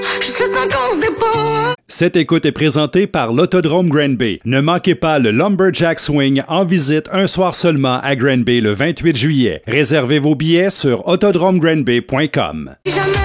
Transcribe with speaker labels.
Speaker 1: Jusqu'à temps qu'on se dépose.
Speaker 2: Cette écoute est présentée par l'Autodrome Granby. Ne manquez pas le Lumberjack Swing en visite un soir seulement à Granby le 28 juillet. Réservez vos billets sur autodromegranby.com.
Speaker 1: Jamais